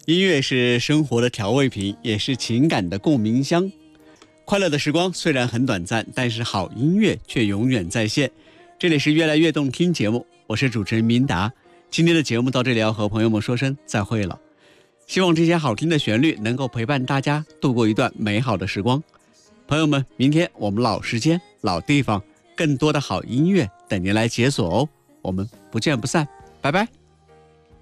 音乐是生活的调味品，也是情感的共鸣箱。快乐的时光虽然很短暂，但是好音乐却永远在线。这里是越来越动听节目，我是主持人明达。今天的节目到这里要和朋友们说声再会了。希望这些好听的旋律能够陪伴大家度过一段美好的时光。朋友们，明天我们老时间老地方更多的好音乐等您来解锁哦，我们不见不散，拜拜。